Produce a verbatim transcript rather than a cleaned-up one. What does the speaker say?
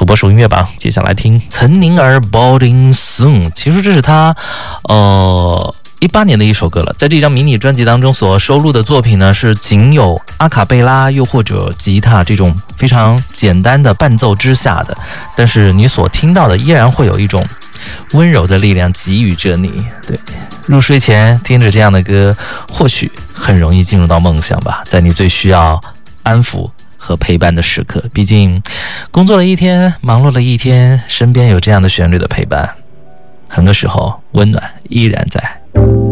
播属音乐榜，接下来听岑宁儿 Boarding Soon。其实这是他呃一八年的一首歌了，在这张迷你专辑当中所收录的作品呢，是仅有阿卡贝拉又或者吉他这种非常简单的伴奏之下的，但是你所听到的依然会有一种温柔的力量给予着你。对，入睡前听着这样的歌，或许很容易进入到梦乡吧，在你最需要安抚和陪伴的时刻。毕竟工作了一天，忙碌了一天，身边有这样的旋律的陪伴，很多时候温暖依然在。